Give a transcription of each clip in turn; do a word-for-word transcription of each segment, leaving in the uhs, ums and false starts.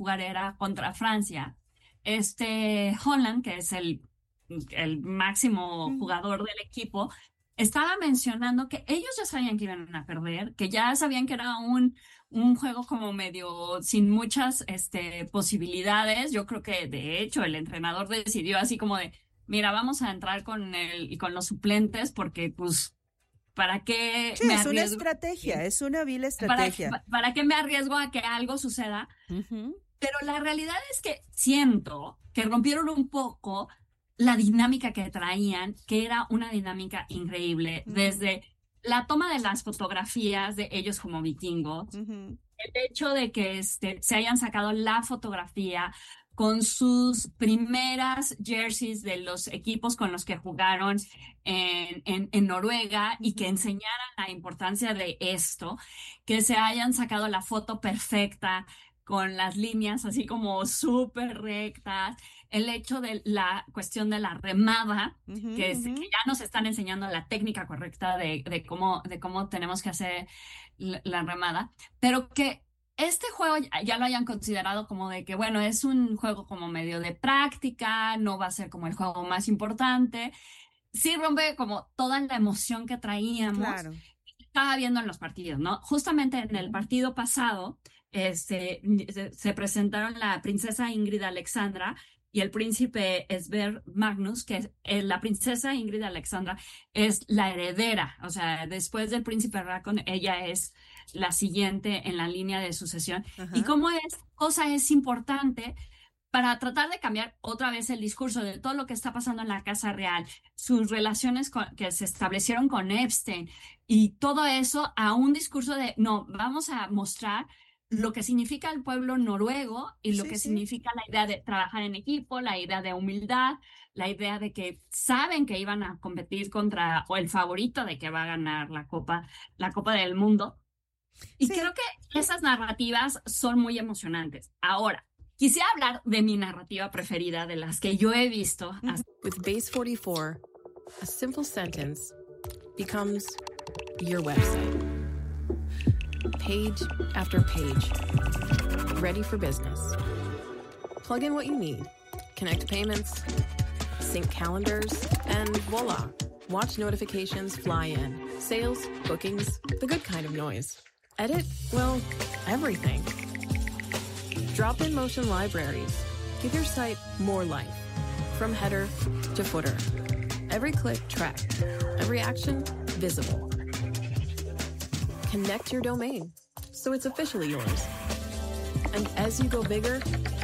jugar era contra Francia. Este Holland, que es el, el máximo Mm. jugador del equipo, estaba mencionando que ellos ya sabían que iban a perder, que ya sabían que era un, un juego como medio sin muchas este, posibilidades. Yo creo que de hecho el entrenador decidió así como de, mira, vamos a entrar con el, con los suplentes porque pues, ¿para qué Sí, me es una arriesgo? estrategia, es una vil ¿Para, estrategia. para qué me arriesgo a que algo suceda? Ujú. Pero la realidad es que siento que rompieron un poco la dinámica que traían, que era una dinámica increíble, Ujú. desde la toma de las fotografías de ellos como vikingos, Ujú. el hecho de que este, se hayan sacado la fotografía con sus primeras jerseys de los equipos con los que jugaron en, en, en Noruega y que Ujú. enseñaran la importancia de esto, que se hayan sacado la foto perfecta con las líneas así como súper rectas, el hecho de la cuestión de la remada, Ujú. que, es, Ujú. que ya nos están enseñando la técnica correcta de, de, cómo, de cómo tenemos que hacer la, la remada, pero que este juego ya, ya lo hayan considerado como de que, bueno, es un juego como medio de práctica, no va a ser como el juego más importante. Sí rompe como toda la emoción que traíamos. Claro. Estaba viendo en los partidos, ¿no? Justamente en el partido pasado, este, se, se presentaron la princesa Ingrid Alexandra y el príncipe Esber Magnus, que es, eh, la princesa Ingrid Alexandra es la heredera, o sea, después del príncipe Rakon, ella es la siguiente en la línea de sucesión. Y Ajá. como es, cosa es importante para tratar de cambiar otra vez el discurso de todo lo que está pasando en la Casa Real, sus relaciones con- que se establecieron con Epstein y todo eso a un discurso de, no, vamos a mostrar lo que significa el pueblo noruego y lo Sí, que sí. significa la idea de trabajar en equipo, la idea de humildad, la idea de que saben que iban a competir contra o el favorito de que va a ganar la Copa, la Copa del Mundo. Y creo Sí. que esas narrativas son muy emocionantes. Ahora, quisiera hablar de mi narrativa preferida, de las que yo he visto Ujú. hasta. With Base forty-four, a simple sentence becomes your website. Page after page, ready for business. Plug in what you need, connect payments, sync calendars, and voila, watch notifications fly in. Sales, bookings, the good kind of noise. Edit, well, everything. Drop-in motion libraries. Give your site more life. From header to footer. Every click tracked. Every action visible. Connect your domain so it's officially yours. And as you go bigger,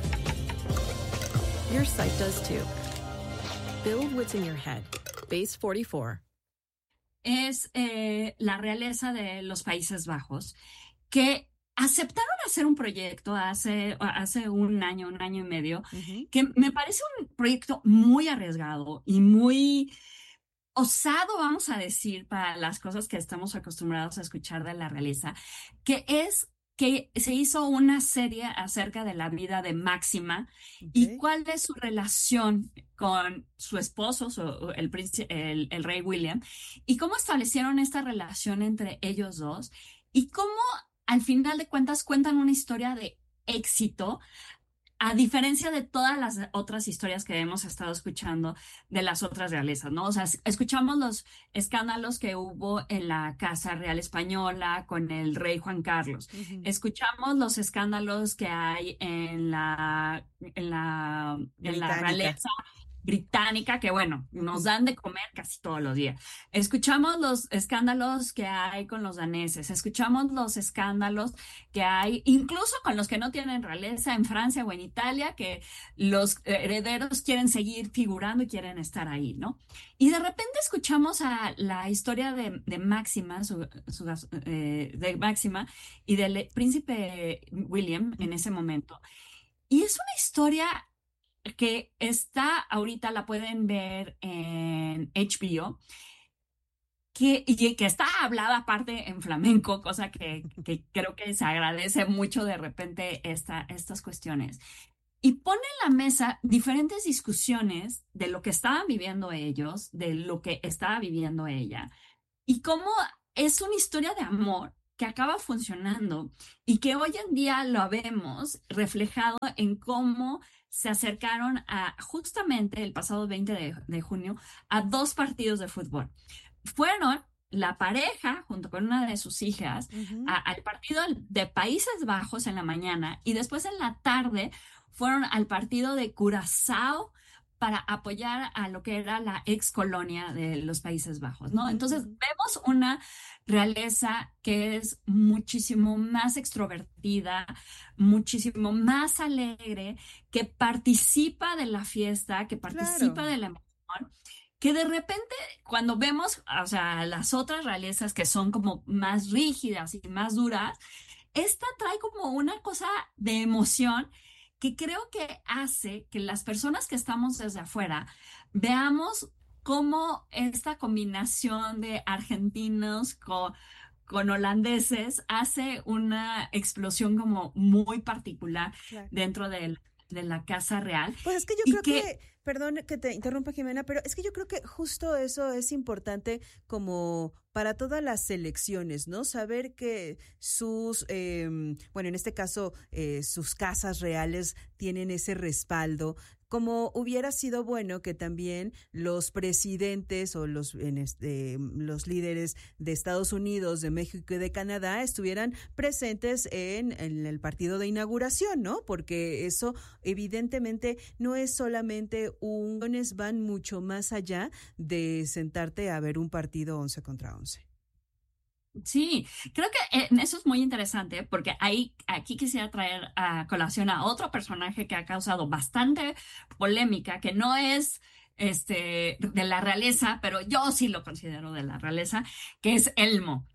your site does too. Build what's in your head. Base forty-four. Es eh, la realeza de los Países Bajos, que aceptaron hacer un proyecto hace, hace un año, un año y medio, Ujú. que me parece un proyecto muy arriesgado y muy osado, vamos a decir, para las cosas que estamos acostumbrados a escuchar de la realeza, que es que se hizo una serie acerca de la vida de Máxima y Ok. cuál es su relación con su esposo, su- el, príncipe- el, el rey William, y cómo establecieron esta relación entre ellos dos y cómo al final de cuentas cuentan una historia de éxito a diferencia de todas las otras historias que hemos estado escuchando de las otras realezas, ¿no? O sea, es- escuchamos los escándalos que hubo en la Casa Real Española con el rey Juan Carlos. Ujú. Escuchamos los escándalos que hay en la, en la, en la Británica. realeza británica, que bueno, nos Ujú. dan de comer casi todos los días. Escuchamos los escándalos que hay con los daneses, escuchamos los escándalos que hay, incluso con los que no tienen realeza en Francia o en Italia, que los herederos quieren seguir figurando y quieren estar ahí, ¿no? Y de repente escuchamos a la historia de, de Máxima, su- su- eh, de Máxima y del príncipe William en Ujú. ese momento. Y es una historia que está ahorita, la pueden ver en H B O, que, y que está hablada aparte en flamenco, cosa que, que creo que se agradece mucho de repente esta, estas cuestiones. Y pone en la mesa diferentes discusiones de lo que estaban viviendo ellos, de lo que estaba viviendo ella, y cómo es una historia de amor que acaba funcionando y que hoy en día lo vemos reflejado en cómo se acercaron a justamente el pasado veinte de, de junio a dos partidos de fútbol. Fueron la pareja, junto con una de sus hijas, Ujú. a- al partido de Países Bajos en la mañana y después en la tarde fueron al partido de Curazao para apoyar a lo que era la ex colonia de los Países Bajos, ¿no? Ujú, Entonces ujú. vemos una realeza que es muchísimo más extrovertida, muchísimo más alegre, que participa de la fiesta, que participa Claro. de la emoción, que de repente cuando vemos, o sea, las otras realezas que son como más rígidas y más duras, esta trae como una cosa de emoción que creo que hace que las personas que estamos desde afuera veamos cómo esta combinación de argentinos con, con holandeses hace una explosión como muy particular Claro. dentro del- de la Casa Real Pues es que yo y creo que que, perdón que te interrumpa, Jimena, pero es que yo creo que justo eso es importante como para todas las elecciones, ¿no? Saber que sus, eh, bueno, en este caso, eh, sus casas reales tienen ese respaldo. Como hubiera sido bueno que también los presidentes o los, en este, los líderes de Estados Unidos, de México y de Canadá estuvieran presentes en, en el partido de inauguración, ¿no? Porque eso evidentemente no es solamente un, van mucho más allá de sentarte a ver un partido once contra once. sí, creo que eh, eso es muy interesante porque ahí, aquí quisiera traer a colación a otro personaje que ha causado bastante polémica, que no es este, de la realeza, pero yo sí lo considero de la realeza, que es Elmo.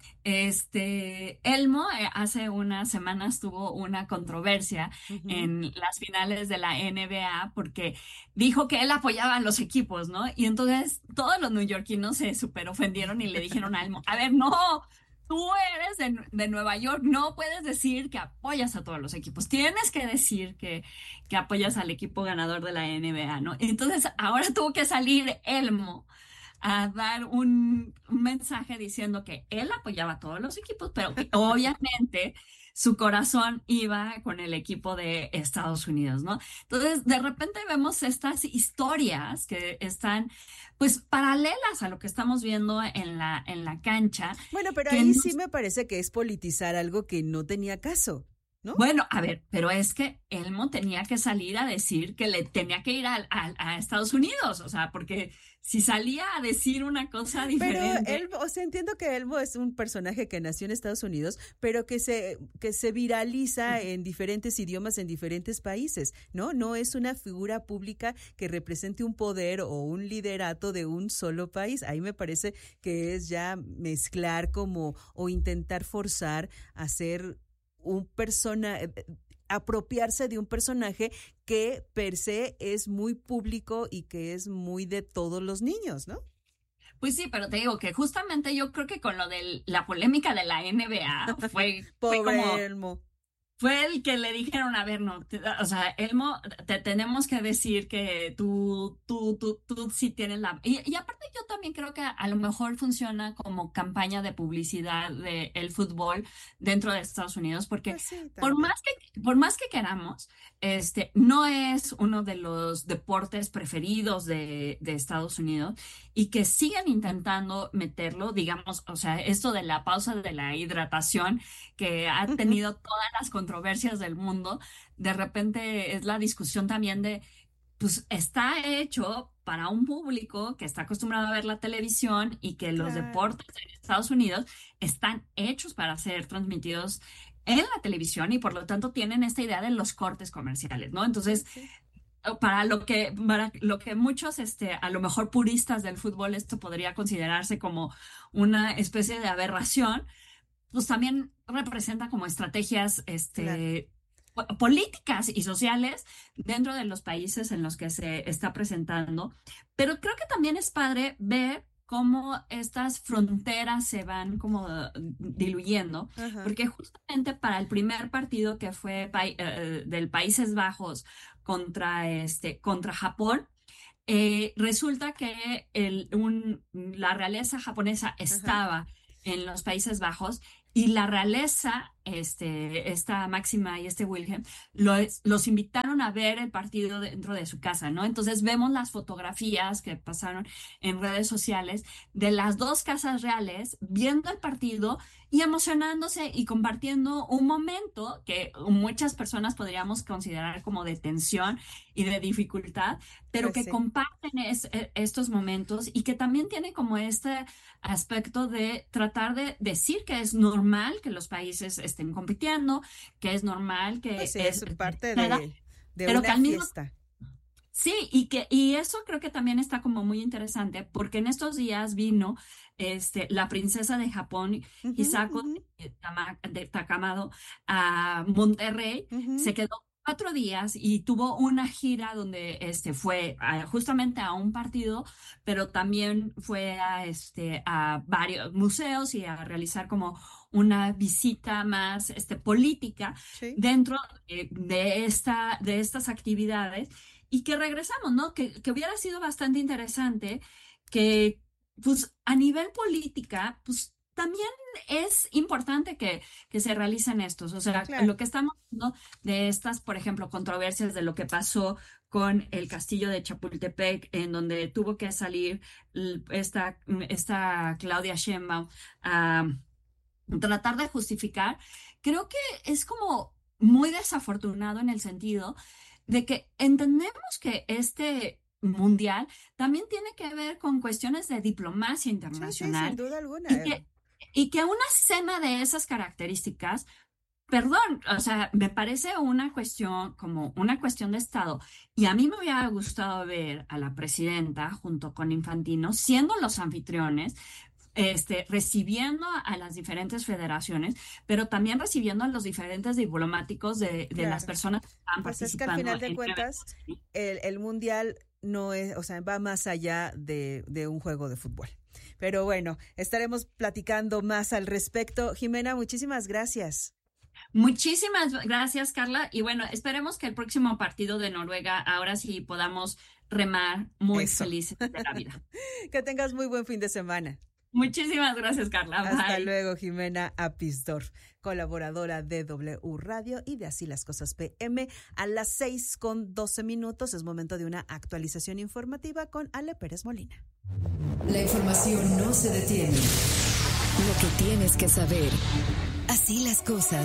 Este, Elmo eh, hace unas semanas tuvo una controversia Ujú. en las finales de la N B A porque dijo que él apoyaba a los equipos, ¿no? Y entonces todos los neoyorquinos se super ofendieron y le dijeron a Elmo, a ver, no. Tú eres de, de Nueva York, no puedes decir que apoyas a todos los equipos, tienes que decir que, que apoyas al equipo ganador de la N B A, ¿no? Entonces ahora tuvo que salir Elmo a dar un, un mensaje diciendo que él apoyaba a todos los equipos, pero que obviamente su corazón iba con el equipo de Estados Unidos, ¿no? Entonces, de repente vemos estas historias que están, pues, paralelas a lo que estamos viendo en la, en la cancha, Bueno, pero que ahí nos sí me parece que es politizar algo que no tenía caso, ¿no? bueno, a ver, pero es que Elmo tenía que salir a decir que le tenía que ir a, a- a Estados Unidos, o sea, porque si salía a decir una cosa Pero diferente, Elmo, o sea, entiendo que Elmo es un personaje que nació en Estados Unidos, pero que se, que se viraliza en diferentes idiomas en diferentes países, ¿no? No es una figura pública que represente un poder o un liderato de un solo país. Ahí me parece que es ya mezclar como o intentar forzar a ser un persona, eh, apropiarse de un personaje que per se es muy público y que es muy de todos los niños, ¿no? pues sí, pero te digo que justamente yo creo que con lo de la polémica de la N B A fue, fue como Pobre Elmo. fue el que le dijeron, a ver, no, te- o sea, Elmo, te tenemos que decir que tú, tú, tú, tú sí tienes la... Y, y aparte yo también creo que a, a lo mejor funciona como campaña de publicidad del fútbol dentro de Estados Unidos, porque Pues sí, por también. más que, por más que queramos, este, no es uno de los deportes preferidos de, de Estados Unidos y que siguen intentando meterlo, digamos, o sea, esto de la pausa de la hidratación que ha tenido todas las controversias del mundo, de repente es la discusión también de, pues está hecho para un público que está acostumbrado a ver la televisión y que los Claro. deportes en Estados Unidos están hechos para ser transmitidos en la televisión y por lo tanto tienen esta idea de los cortes comerciales, ¿no? Entonces, Pues sí. para lo que, para lo que muchos, este, a lo mejor puristas del fútbol, esto podría considerarse como una especie de aberración, pues también representa como estrategias, Claro. este, po- políticas y sociales dentro de los países en los que se está presentando. Pero creo que también es padre ver cómo estas fronteras se van como eh, diluyendo, Ajá. porque justamente para el primer partido que fue pai- eh, del Países Bajos contra, este, contra Japón, eh, resulta que el, un- la realeza japonesa Ajá. estaba en los Países Bajos y la realeza, este, esta Máxima y este Wilhelm, los, los invitaron a ver el partido dentro de su casa, ¿no? Entonces vemos las fotografías que pasaron en redes sociales de las dos casas reales viendo el partido y emocionándose y compartiendo un momento que muchas personas podríamos considerar como de tensión y de dificultad, pero Pues que sí. comparten es- estos momentos y que también tiene como este aspecto de tratar de decir que es normal que los países estén compitiendo, que es normal que Pues sí, es, es parte ¿verdad? de, de Pero que una al mismo fiesta. sí, y que y eso creo que también está como muy interesante porque en estos días vino este la princesa de Japón, Ujú, Hisako ujú, de, Tama- de Takamado, a Monterrey. ujú. Se quedó cuatro días y tuvo una gira donde este fue a- justamente a un partido, pero también fue a este a varios museos y a realizar como una visita más este política Sí. dentro eh, de esta de estas actividades y que regresamos, ¿no? Que, que hubiera sido bastante interesante que, pues, a nivel política, pues, también es importante que, que se realicen estos. O sea, Claro. lo que estamos viendo de estas, por ejemplo, controversias de lo que pasó con el castillo de Chapultepec, en donde tuvo que salir l- esta, esta Claudia Sheinbaum a tratar de justificar, creo que es como muy desafortunado en el sentido de que entendemos que este mundial también tiene que ver con cuestiones de diplomacia Sí, sí, sin internacional duda alguna. y eh, que, y que una cena de esas características, perdón, o sea, me parece una cuestión como una cuestión de Estado y a mí me hubiera gustado ver a la presidenta junto con Infantino siendo los anfitriones, este, recibiendo a, a las diferentes federaciones, pero también recibiendo a los diferentes diplomáticos de, de las Claro. personas que están Pues es que al participando final de en cuentas, eventos así. el, el mundial no es, o sea, va más allá de, de un juego de fútbol. Pero bueno, estaremos platicando más al respecto. Jimena, muchísimas gracias. Muchísimas gracias, Carla. Y bueno, esperemos que el próximo partido de Noruega ahora sí podamos remar muy Eso. felices de la vida. Que tengas muy buen fin de semana. Muchísimas gracias, Carla. Hasta Bye. luego, Jimena Apisdorf, colaboradora de W Radio y de Así las Cosas P M. A las seis con doce minutos es momento de una actualización informativa con Ale Pérez Molina. La información no se detiene. Lo que tienes que saber. Así las cosas.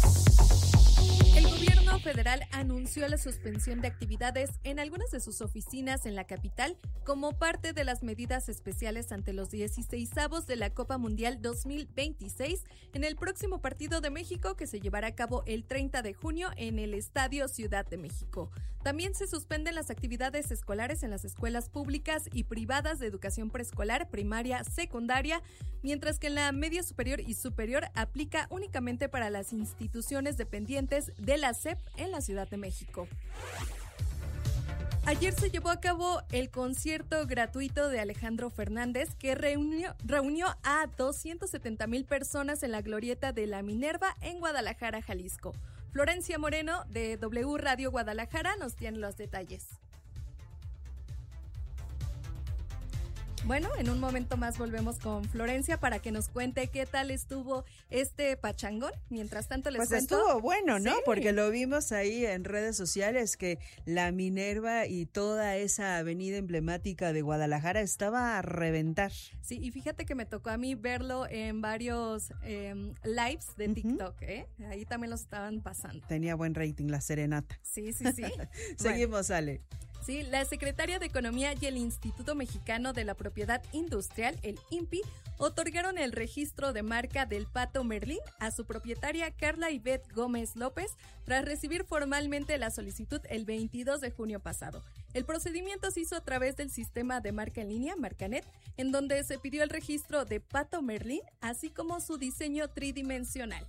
El gobierno federal anunció la suspensión de actividades en algunas de sus oficinas en la capital como parte de las medidas especiales ante los dieciseisavos de la Copa Mundial dos mil veintiséis en el próximo partido de México que se llevará a cabo el treinta de junio en el Estadio Ciudad de México. También se suspenden las actividades escolares en las escuelas públicas y privadas de educación preescolar, primaria, secundaria, mientras que en la media superior y superior aplica únicamente para las instituciones dependientes de la S E P en la Ciudad de México. Ayer se llevó a cabo el concierto gratuito de Alejandro Fernández que reunió, reunió a doscientas setenta mil personas en la glorieta de la Minerva en Guadalajara, Jalisco. Florencia Moreno de W Radio Guadalajara nos tiene los detalles. Bueno, en un momento más volvemos con Florencia para que nos cuente qué tal estuvo este pachangón. Mientras tanto les Pues cuento. estuvo bueno, ¿no? Sí. Porque lo vimos ahí en redes sociales que la Minerva y toda esa avenida emblemática de Guadalajara estaba a reventar. Sí, y fíjate que me tocó a mí verlo en varios eh, lives de Ujú. TikTok, ¿eh? Ahí también los estaban pasando. Tenía buen rating la serenata. Sí, sí, sí. Bueno. Seguimos, Ale. Sí, la Secretaría de Economía y el Instituto Mexicano de la Propiedad Industrial, el I N P I, otorgaron el registro de marca del Pato Merlín a su propietaria Carla Ivette Gómez López tras recibir formalmente la solicitud el veintidós de junio pasado. El procedimiento se hizo a través del sistema de marca en línea, Marcanet, en donde se pidió el registro de Pato Merlín, así como su diseño tridimensional.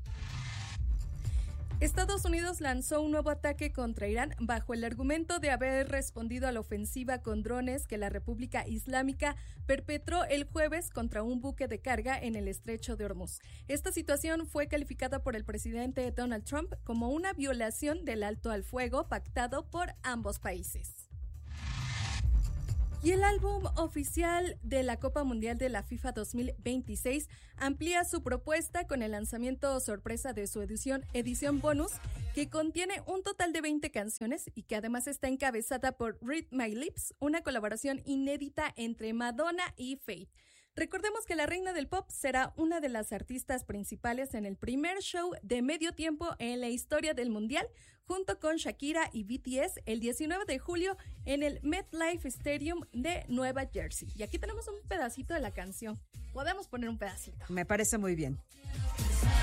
Estados Unidos lanzó un nuevo ataque contra Irán bajo el argumento de haber respondido a la ofensiva con drones que la República Islámica perpetró el jueves contra un buque de carga en el estrecho de Hormuz. Esta situación fue calificada por el presidente Donald Trump como una violación del alto al fuego pactado por ambos países. Y el álbum oficial de la Copa Mundial de la FIFA dos mil veintiséis amplía su propuesta con el lanzamiento sorpresa de su edición, edición bonus, que contiene un total de veinte canciones y que además está encabezada por Read My Lips, una colaboración inédita entre Madonna y Faith. Recordemos que la reina del pop será una de las artistas principales en el primer show de medio tiempo en la historia del mundial, junto con Shakira y B T S el diecinueve de julio en el MetLife Stadium de Nueva Jersey. Y aquí tenemos un pedacito de la canción. Podemos poner un pedacito. Me parece muy bien.